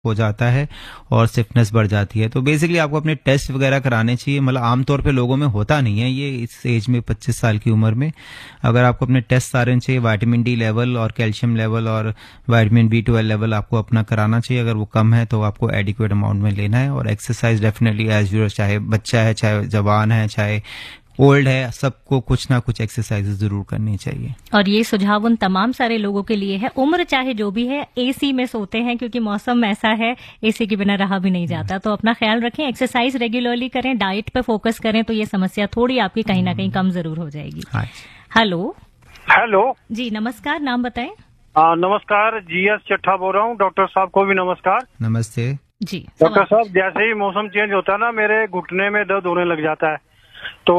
हो जाता है और स्टिफनेस बढ़ जाती है। तो बेसिकली आपको अपने टेस्ट वगैरह कराने चाहिए। मतलब आमतौर पे लोगों में होता नहीं है ये इस एज में, 25 साल की उम्र में। अगर आपको अपने टेस्ट सारे चाहिए, विटामिन डी लेवल और कैल्शियम लेवल और विटामिन B12 लेवल आपको अपना कराना चाहिए। अगर वो कम है तो आपको एडिक्वेट अमाउंट में लेना है। और एक्सरसाइज डेफिनेटली एज यूजुअल, चाहे बच्चा है, चाहे जवान है, चाहे ओल्ड है, सबको कुछ ना कुछ एक्सरसाइजेज जरूर करनी चाहिए। और ये सुझाव उन तमाम सारे लोगों के लिए है, उम्र चाहे जो भी है, एसी में सोते हैं क्योंकि मौसम ऐसा है, एसी के बिना रहा भी नहीं जाता। तो अपना ख्याल रखें, एक्सरसाइज रेगुलरली करें, डाइट पे फोकस करें, तो ये समस्या थोड़ी आपकी कहीं ना कहीं कम जरूर हो जाएगी। हेलो हेलो जी, नमस्कार, नाम बताएं। नमस्कार, GS चट्ठा बोल रहा हूँ। डॉक्टर साहब को भी नमस्कार। नमस्ते जी। डॉक्टर साहब, जैसे ही मौसम चेंज होता है ना, मेरे घुटने में दर्द होने लग जाता है। तो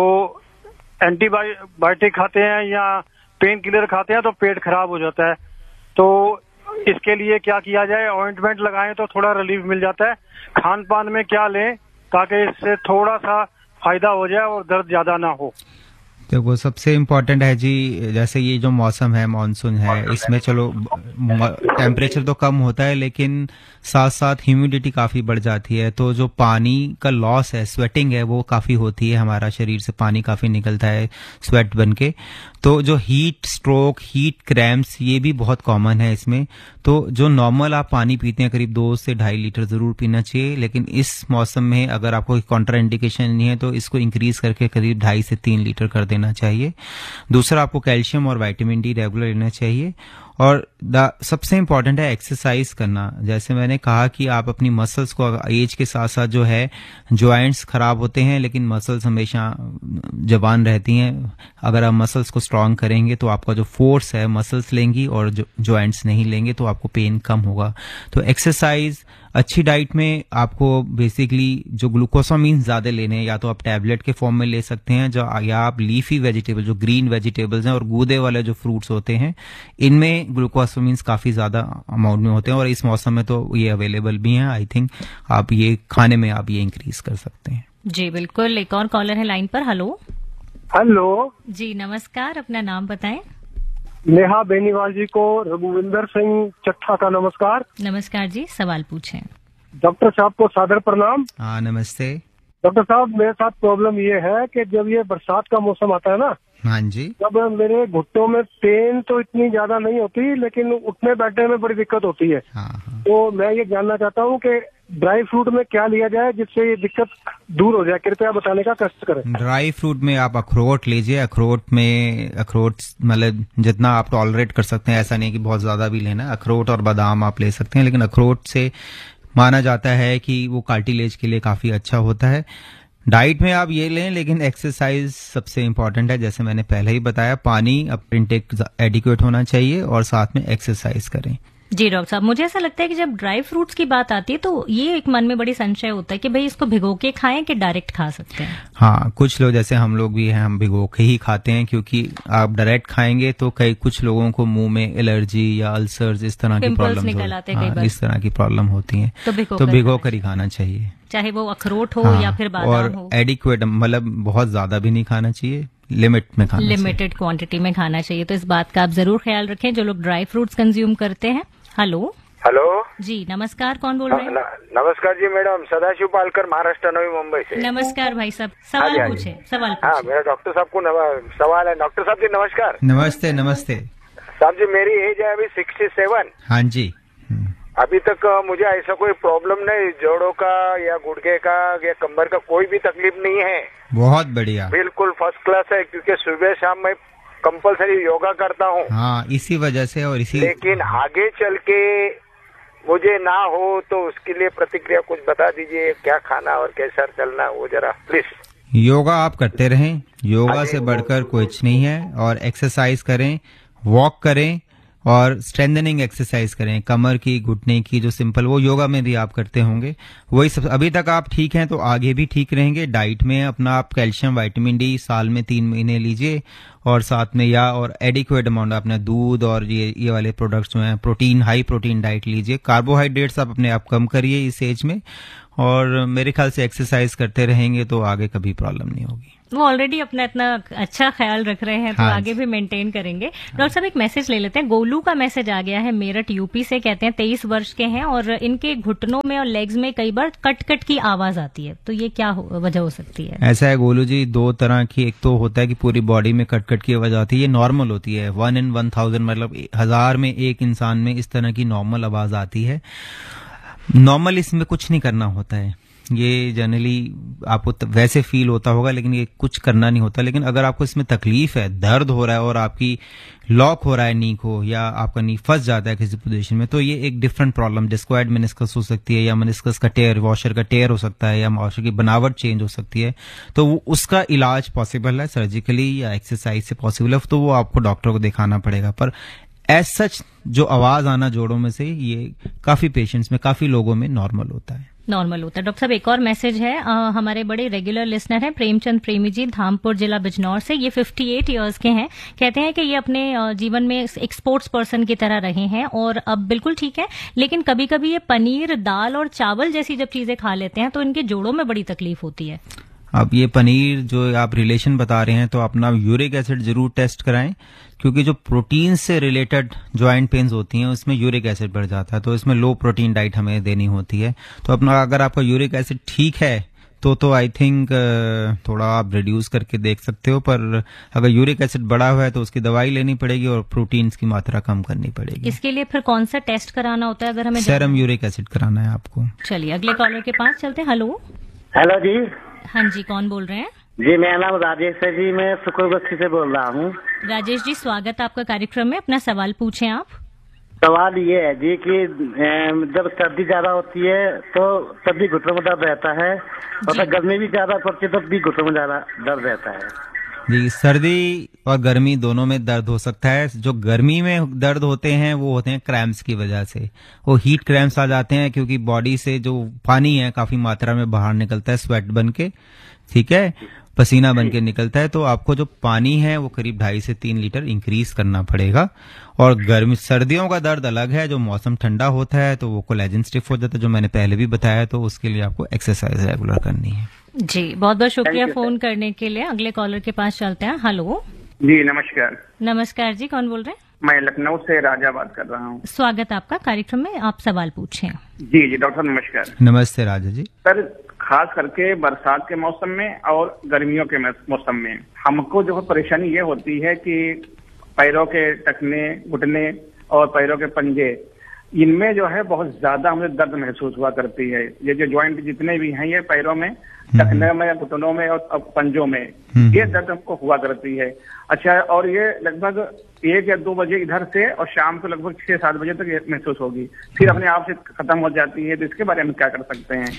एंटीबायोटिक खाते हैं या पेन किलर खाते हैं तो पेट खराब हो जाता है। तो इसके लिए क्या किया जाए? ऑइंटमेंट लगाएं तो थोड़ा रिलीफ मिल जाता है। खान पान में क्या लें ताकि इससे थोड़ा सा फायदा हो जाए और दर्द ज्यादा ना हो? देखो, सबसे इम्पोर्टेंट है जी, जैसे ये जो मौसम है, मानसून है, इसमें चलो टेम्परेचर तो कम होता है लेकिन साथ साथ ह्यूमिडिटी काफी बढ़ जाती है। तो जो पानी का लॉस है, स्वेटिंग है, वो काफी होती है। हमारा शरीर से पानी काफी निकलता है स्वेट बन के। तो जो हीट स्ट्रोक, हीट क्रैम्प्स, ये भी बहुत कॉमन है इसमें। तो जो नॉर्मल आप पानी पीते हैं, करीब 2 से 2.5 लीटर जरूर पीना चाहिए। लेकिन इस मौसम में अगर आपको कॉन्ट्रा इंडिकेशन नहीं है तो इसको इंक्रीज करके करीब 2.5 से 3 लीटर कर देना चाहिए। दूसरा, आपको कैल्शियम और विटामिन डी रेगुलर लेना चाहिए। और सबसे इम्पोर्टेंट है एक्सरसाइज करना। जैसे मैंने कहा कि आप अपनी मसल्स को, एज के साथ साथ जो है जॉइंट्स खराब होते हैं लेकिन मसल्स हमेशा जवान रहती हैं। अगर आप मसल्स को स्ट्रांग करेंगे तो आपका जो फोर्स है, मसल्स लेंगी और जॉइंट्स नहीं लेंगे तो आपको पेन कम होगा। तो एक्सरसाइज, अच्छी डाइट में आपको बेसिकली जो ग्लूकोसामीन ज्यादा लेने हैं, या तो आप टैबलेट के फॉर्म में ले सकते हैं, या आप लीफी वेजिटेबल, जो ग्रीन वेजिटेबल्स हैं और गूदे वाले जो फ्रूट्स होते हैं, इनमें ग्लूकोसामीन्स काफी ज्यादा अमाउंट में होते हैं और इस मौसम में तो ये अवेलेबल भी हैं। आई थिंक आप ये खाने में आप ये इंक्रीज कर सकते हैं। जी बिल्कुल। एक और कॉलर है लाइन पर। हेलो हेलो जी, नमस्कार, अपना नाम बताएं। नेहा बेनीवाल जी को रघुविंदर सिंह चट्ठा का नमस्कार। नमस्कार जी, सवाल पूछें। डॉक्टर साहब को सादर प्रणाम। हाँ, नमस्ते डॉक्टर साहब, मेरे साथ प्रॉब्लम ये है कि जब ये बरसात का मौसम आता है ना, हाँ जी, तब मेरे घुटनों में पेन तो इतनी ज्यादा नहीं होती लेकिन उठने बैठने में बड़ी दिक्कत होती है। हाँ। तो मैं ये जानना चाहता हूँ कि ड्राई फ्रूट में क्या लिया जाए जिससे ये दिक्कत दूर हो जाए, कृपया बताने का कष्ट करें। ड्राई फ्रूट में आप अखरोट लीजिए। अखरोट मतलब जितना आप टॉलरेट कर सकते हैं, ऐसा नहीं कि बहुत ज्यादा भी लेना है। अखरोट और बादाम आप ले सकते हैं, लेकिन अखरोट से माना जाता है कि वो कार्टिलेज के लिए काफी अच्छा होता है। डाइट में आप ये लें, लेकिन एक्सरसाइज सबसे इम्पोर्टेंट है। जैसे मैंने पहले ही बताया, पानी इंटेक एडिक्वेट होना चाहिए और साथ में एक्सरसाइज करें। जी डॉक्टर साहब, मुझे ऐसा लगता है कि जब ड्राई फ्रूट्स की बात आती है तो ये एक मन में बड़ी संशय होता है कि भाई इसको भिगो के खाएं कि डायरेक्ट खा सकते हैं। हाँ, कुछ लोग, जैसे हम लोग भी हैं, हम भिगो के ही खाते हैं क्योंकि आप डायरेक्ट खाएंगे तो कुछ लोगों को मुंह में एलर्जी या अल्सर्स, इस तरह की प्रॉब्लम, इस तरह की प्रॉब्लम होती है। तो भिगो कर ही खाना चाहिए, चाहे वो अखरोट हो या फिर बादाम और हो। एडिक्वेट, मतलब बहुत ज्यादा भी नहीं खाना चाहिए, लिमिट में खाना चाहिए, लिमिटेड क्वांटिटी में खाना चाहिए। तो इस बात का आप जरूर ख्याल रखें जो लोग ड्राई फ्रूट्स कंज्यूम करते हैं। हेलो जी, नमस्कार, कौन बोल रहे हैं? नमस्कार जी मैडम, सदाशिव पालकर, महाराष्ट्र, नवी मुंबई से। नमस्कार भाई साहब, सवाल पूछे। हाँ, मेरा डॉक्टर साहब को सवाल है। डॉक्टर साहब जी नमस्कार। नमस्ते। नमस्ते साहब जी, मेरी एज है अभी 67। हाँ जी। अभी तक मुझे ऐसा कोई प्रॉब्लम नहीं, जोड़ों का या गुड़गे का या कमर का कोई भी तकलीफ नहीं है। बहुत बढ़िया, बिल्कुल फर्स्ट क्लास है, क्योंकि सुबह शाम मैं कंपलसरी योगा करता हूँ। हाँ, इसी वजह से। और लेकिन आगे चल के मुझे ना हो तो उसके लिए प्रतिक्रिया कुछ बता दीजिए, क्या खाना और कैसा चलना, वो जरा प्लीज। योगा आप करते रहें, योगा से बढ़कर कुछ नहीं है। और एक्सरसाइज करें, वॉक करें और स्ट्रेंथनिंग एक्सरसाइज करें, कमर की, घुटने की, जो सिंपल, वो योगा में भी आप करते होंगे, वही सब। अभी तक आप ठीक हैं तो आगे भी ठीक रहेंगे। डाइट में अपना आप कैल्शियम, विटामिन डी साल में 3 महीने लीजिए, और साथ में और एडिक्वेट अमाउंट अपने दूध और ये वाले प्रोडक्ट्स जो हैं, प्रोटीन, हाई प्रोटीन डाइट लीजिए। कार्बोहाइड्रेट्स आप अपने आप कम करिए इस एज में, और मेरे ख्याल से एक्सरसाइज करते रहेंगे तो आगे कभी प्रॉब्लम नहीं होगी। वो ऑलरेडी अपना इतना अच्छा ख्याल रख रहे हैं तो हाँ आगे भी मेंटेन करेंगे। डॉक्टर साहब एक मैसेज ले लेते हैं। गोलू का मैसेज आ गया है मेरठ यूपी से, कहते हैं 23 वर्ष के हैं और इनके घुटनों में और लेग्स में कई बार कट कट की आवाज आती है, तो ये क्या वजह हो सकती है? ऐसा है गोलू जी, दो तरह की, एक तो होता है कि पूरी बॉडी में कट कट की आवाज आती है, ये नॉर्मल होती है। 1 in 1000 मतलब 1000 में एक इंसान में इस तरह की नॉर्मल आवाज आती है। नॉर्मल इसमें कुछ नहीं करना होता है, ये जनरली आपको वैसे फील होता होगा, लेकिन ये कुछ करना नहीं होता। लेकिन अगर आपको इसमें तकलीफ है, दर्द हो रहा है और आपकी लॉक हो रहा है नी को, या आपका नी फंस जाता है किसी पोजीशन में, तो ये एक डिफरेंट प्रॉब्लम, डिस्क्वायड मेनिस्कस हो सकती है, या मेनिस्कस का टेयर, वॉशर का टेयर हो सकता है, या वॉशर की बनावट चेंज हो सकती है। तो उसका इलाज पॉसिबल है सर्जिकली या एक्सरसाइज से पॉसिबल है, तो वो आपको डॉक्टर को दिखाना पड़ेगा। पर एज सच जो आवाज आना जोड़ों में से, ये काफी पेशेंट्स में, काफी लोगों में नॉर्मल होता है। डॉक्टर साहब एक और मैसेज है, हमारे बड़े रेगुलर लिसनर हैं प्रेमचंद प्रेमी जी, धामपुर जिला बिजनौर से। ये 58 इयर्स के हैं, कहते हैं कि ये अपने जीवन में एक स्पोर्ट्स पर्सन की तरह रहे हैं और अब बिल्कुल ठीक है, लेकिन कभी कभी ये पनीर, दाल और चावल जैसी जब चीजें खा लेते हैं तो इनके जोड़ों में बड़ी तकलीफ होती है। अब ये पनीर जो आप रिलेशन बता रहे हैं, तो अपना यूरिक एसिड जरूर टेस्ट कराएं, क्योंकि जो प्रोटीन से रिलेटेड जॉइंट पेन्स होती हैं उसमें यूरिक एसिड बढ़ जाता है, तो इसमें लो प्रोटीन डाइट हमें देनी होती है। तो अपना अगर आपका यूरिक एसिड ठीक है तो आई थिंक थोड़ा आप रिड्यूस करके देख सकते हो, पर अगर यूरिक एसिड बढ़ा हुआ है तो उसकी दवाई लेनी पड़ेगी और प्रोटीन्स की मात्रा कम करनी पड़ेगी। इसके लिए फिर कौन सा टेस्ट कराना होता है अगर हमें? सेरम यूरिक एसिड कराना है आपको। चलिए अगले कॉलर के पास चलते हैं। हेलो। हेलो जी। हाँ जी, कौन बोल रहे हैं? जी मेरा नाम राजेश है जी, मैं सुकुरबस्ती से बोल रहा हूँ। राजेश जी, स्वागत आपका कार्यक्रम में, अपना सवाल पूछें आप। सवाल ये है जी कि जब सर्दी ज्यादा होती है तो तब भी घुटनों में दर्द रहता है, और गर्मी भी ज्यादा पड़ती है तब भी घुटनों में ज्यादा दर्द रहता है। जी, सर्दी और गर्मी दोनों में दर्द हो सकता है। जो गर्मी में दर्द होते हैं वो होते हैं क्रैम्प्स की वजह से, वो हीट क्रैम्प्स आ जाते हैं, क्योंकि बॉडी से जो पानी है काफी मात्रा में बाहर निकलता है, स्वेट बन के, ठीक है, पसीना बन के निकलता है। तो आपको जो पानी है वो करीब 2.5 से 3 लीटर इंक्रीज करना पड़ेगा। और गर्मी सर्दियों का दर्द अलग है, जो मौसम ठंडा होता है तो वो कोलेजन स्टिफ हो जाता है, जो मैंने पहले भी बताया, तो उसके लिए आपको एक्सरसाइज रेगुलर करनी है। जी, बहुत बहुत शुक्रिया फोन करने के लिए। अगले कॉलर के पास चलते हैं। हेलो जी, नमस्कार। नमस्कार जी, कौन बोल रहे हैं? मैं लखनऊ से राजा बात कर रहा हूँ। स्वागत आपका कार्यक्रम में, आप सवाल पूछें। जी जी डॉक्टर नमस्कार। नमस्ते राजा जी। सर, खास करके बरसात के मौसम में और गर्मियों के मौसम में हमको जो परेशानी ये होती है कि पैरों के टखने, घुटने और पैरों के पंजे, इनमें जो है बहुत ज्यादा हमें दर्द महसूस हुआ करती है। ये जो ज्वाइंट जितने भी हैं, ये पैरों में, टखने में, घुटनों में और पंजों में, ये दर्द हमको हुआ करती है। अच्छा, और ये लगभग 1 या 2 बजे इधर से और शाम को लगभग 6-7 बजे तक ये महसूस होगी, फिर अपने आप से खत्म हो जाती है। तो इसके बारे में क्या कर सकते हैं?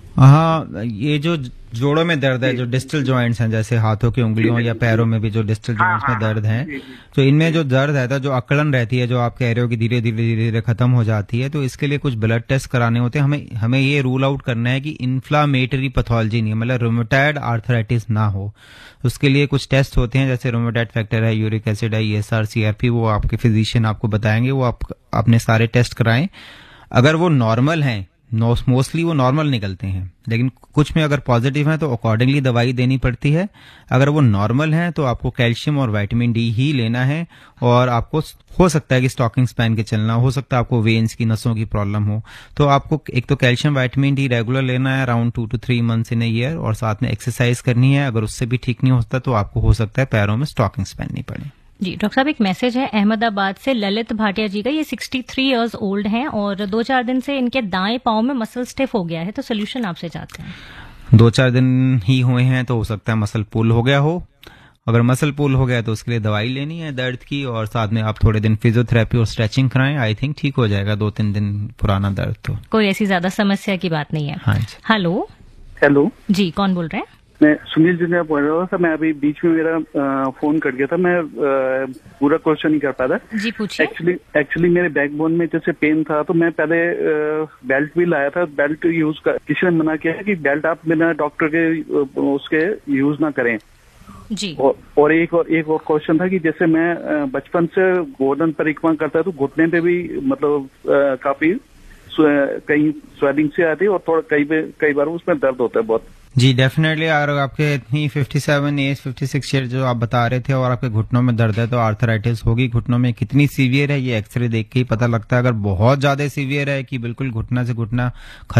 हाँ, ये जो जोड़ों में दर्द है, जो डिस्टल जॉइंट्स हैं, जैसे हाथों की उंगलियों या पैरों में भी जो डिस्टल जॉइंट्स में दर्द हैं, तो इनमें जो दर्द रहता है, जो अकड़न रहती है, जो आप कह रहे हो कि धीरे धीरे खत्म हो जाती है, तो इसके लिए कुछ ब्लड टेस्ट कराने होते हैं। हमें ये रूल आउट करना है कि इन्फ्लामेटरी पैथोलॉजी नहीं है, मतलब रोमेटॉइड आर्थराइटिस ना हो। उसके लिए कुछ टेस्ट होते हैं, जैसे रोमेटॉइड फैक्टर है, यूरिक एसिड है, ESR, CRP, वो आपके फिजिशियन आपको बताएंगे, वो आप अपने सारे टेस्ट कराएं। अगर वो नॉर्मल हैं, मोस्टली वो नॉर्मल निकलते हैं, लेकिन कुछ में अगर पॉजिटिव है तो अकॉर्डिंगली दवाई देनी पड़ती है। अगर वो नॉर्मल है तो आपको कैल्शियम और विटामिन डी ही लेना है, और आपको हो सकता है कि स्टॉकिंग्स पहन के चलना, हो सकता है आपको वेन्स की, नसों की प्रॉब्लम हो, तो आपको एक तो कैल्शियम विटामिन डी रेगुलर लेना है, around 2 to 3 months in a year, और साथ में एक्सरसाइज करनी है। अगर उससे भी ठीक नहीं होता तो आपको हो सकता है पैरों में स्टॉकिंग्स पहननी पड़े। जी डॉक्टर साहब, एक मैसेज है अहमदाबाद से ललित भाटिया जी का। ये 63 इयर्स ओल्ड हैं और 2-4 दिन से इनके दाएं पांव में मसल स्टिफ हो गया है, तो सोल्यूशन आपसे चाहते हैं। 2-4 दिन ही हुए हैं तो हो सकता है मसल पुल हो गया हो। अगर मसल पुल हो गया तो उसके लिए दवाई लेनी है दर्द की, और साथ में आप थोड़े दिन फिजियोथेरेपी और स्ट्रेचिंग कराएं। आई थिंक ठीक हो जाएगा 2-3 दिन पुराना दर्द। तो कोई ऐसी ज्यादा समस्या की बात नहीं है। हाँ जी। हेलो। हेलो जी, कौन बोल रहे हैं? मैं सुनील जी ने बोल रहा था। मैं अभी बीच में मेरा फोन कट गया था, मैं पूरा क्वेश्चन नहीं कर पाया था। जी पूछिए। एक्चुअली मेरे बैकबोन में जैसे पेन था, तो मैं पहले बेल्ट भी लाया था। बेल्ट यूज कर, किसी ने मना किया कि बेल्ट आप बिना डॉक्टर के उसके यूज ना करें जी। और एक और क्वेश्चन था कि जैसे मैं बचपन से गोवर्धन परिक्रमा करता है, तो घुटने पे भी मतलब काफी कहीं स्वेलिंग से आती है, और थोड़ा कई बार उसमें दर्द होता है बहुत। जी डेफिनेटली। और आपके इतनी 57 एज 56 ईयर जो आप बता रहे थे और आपके घुटनों में दर्द है, तो आर्थराइटिस होगी घुटनों में। कितनी सीवियर है ये एक्सरे देख के ही पता लगता है। अगर बहुत ज्यादा सीवियर है कि बिल्कुल घुटना से घुटना